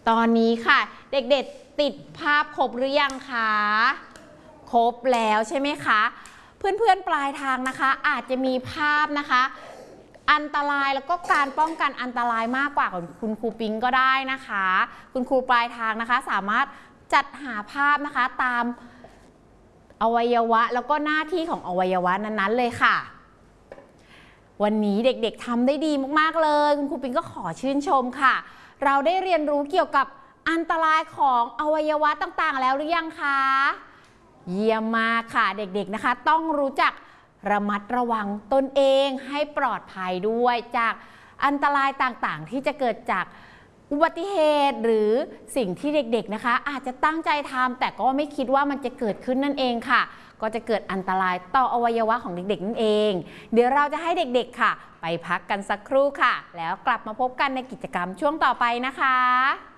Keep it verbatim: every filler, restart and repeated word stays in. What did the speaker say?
ตอนนี้ค่ะเด็กๆติดภาพครบหรือยังคะครบแล้วใช่ไหมคะเพื่อนๆปลายทางนะคะอาจจะมีภาพนะคะอันตรายแล้วก็การป้องกันอันตรายมากกว่าของคุณครูปิงก็ได้นะคะคุณครูปลายทางนะคะสามารถจัดหาภาพนะคะตามอวัยวะแล้วก็หน้าที่ของอวัยวะนั้นๆเลยค่ะวันนี้เด็กๆทำได้ดีมากๆเลยคุณครูปิงก็ขอชื่นชมค่ะเราได้เรียนรู้เกี่ยวกับอันตรายของอวัยวะต่างๆแล้วหรือยังคะเยี่ยมมากค่ะเด็กๆนะคะต้องรู้จักระมัดระวังตนเองให้ปลอดภัยด้วยจากอันตรายต่างๆที่จะเกิดจากอุบัติเหตุหรือสิ่งที่เด็กๆนะคะอาจจะตั้งใจทำแต่ก็ไม่คิดว่ามันจะเกิดขึ้นนั่นเองค่ะก็จะเกิดอันตรายต่ออวัยวะของเด็กๆนั่นเองเดี๋ยวเราจะให้เด็กๆค่ะไปพักกันสักครู่ค่ะแล้วกลับมาพบกันในกิจกรรมช่วงต่อไปนะคะ